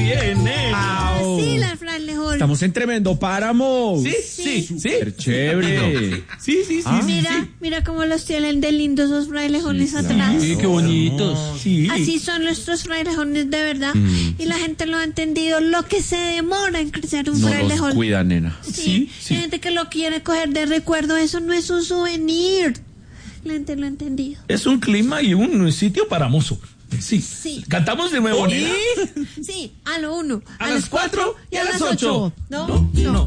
bien, Sí, las frailejón. Estamos en tremendo páramo. Sí. Súper chévere. Sí. Mira cómo los tienen de lindos esos frailejones atrás. Sí, qué bonitos. Sí. Así son nuestros frailejones de verdad. Y la gente lo ha entendido. Lo que se demora en crecer un No frailejón. nos cuida, nena. Sí. Hay gente que lo quiere coger de recuerdo. Eso no es un souvenir. La gente lo ha entendido. Es un clima y un sitio para mozo. Sí. ¿Cantamos de nuevo, nena? Sí, a lo 1, A las 4 y a las 8. No.